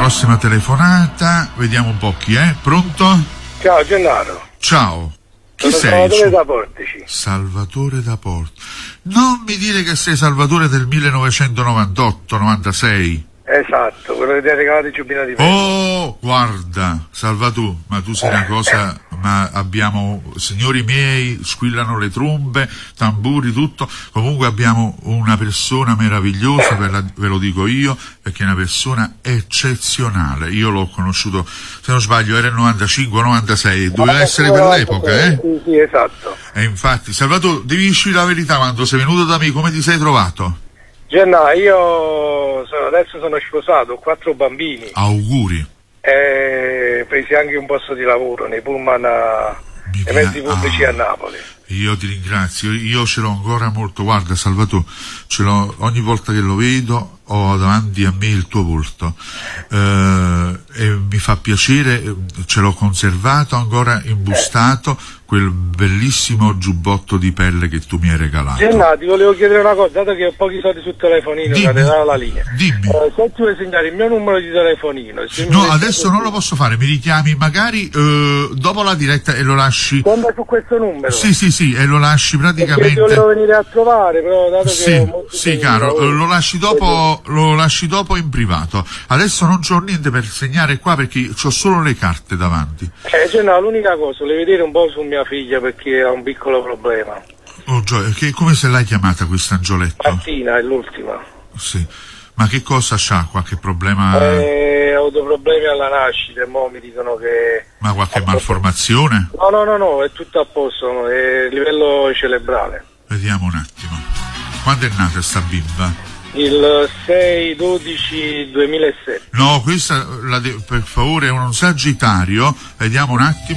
prossima telefonata, vediamo un po' chi è. Pronto? Ciao Gennaro. Ciao. Chi Sono sei? Salvatore da Portici. Salvatore da Porto. Non mi dire che sei Salvatore del 1998-96. Esatto, quello che ti ha regalato il giubbino di pelle. Oh, guarda, Salvatore, ma tu sai una cosa, ma abbiamo, signori miei, squillano le trombe, tamburi, tutto, comunque abbiamo una persona meravigliosa, ve lo dico io, perché è una persona eccezionale. Io l'ho conosciuto, se non sbaglio, era il 95-96, doveva essere per l'epoca, eh? Sì, esatto. E infatti, Salvatore, devi dirci la verità, quando sei venuto da me, come ti sei trovato? Gennaro, io adesso sono sposato, ho 4 bambini. Auguri. Presi anche un posto di lavoro nei pullman nei mezzi pubblici a Napoli. Io ti ringrazio, io ce l'ho ancora molto, guarda Salvatore, ce l'ho ogni volta che lo vedo, ho davanti a me il tuo volto, e mi fa piacere, ce l'ho conservato ancora imbustato, quel bellissimo giubbotto di pelle che tu mi hai regalato. Gennaro, ti volevo chiedere una cosa, dato che ho pochi soldi sul telefonino, Dimmi, che ti dà la linea. Dimmi. Se ti vuoi segnare il mio numero di telefonino. No, adesso non lo posso fare, mi richiami magari dopo la diretta e lo lasci. Conta su questo numero? Sì, e lo lasci praticamente. Perché ti volevo venire a trovare, però dato che ho molto sì, caro, lo lasci dopo in privato. Adesso non c'ho niente per segnare qua perché c'ho solo le carte davanti. Gennaro, l'unica cosa, volevo vedere un po' su mia figlia perché ha un piccolo problema. Oh Gioia, come se l'hai chiamata questa Angioletto? Martina è l'ultima. Sì. Ma che cosa c'ha? Qualche problema? Ho avuto problemi alla nascita e mo mi dicono che... Ma qualche malformazione? No, è tutto a posto, è a livello cerebrale. Vediamo un attimo. Quando è nata sta bimba? Il 6/12/2007. No, questa, per favore, è un Sagittario. Vediamo un attimo.